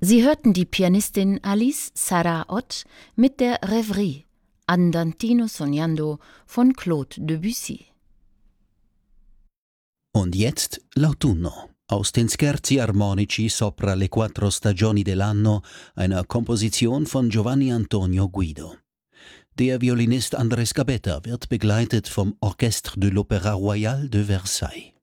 Sie hörten die Pianistin Alice Sarah Ott mit der Rêverie Andantino Sognando von Claude Debussy. Und jetzt L'Autunno aus den Scherzi armonici sopra le quattro stagioni dell'anno, einer Komposition von Giovanni Antonio Guido. Der Violinist Andrés Gabetta wird begleitet vom Orchestre de l'Opéra Royal de Versailles.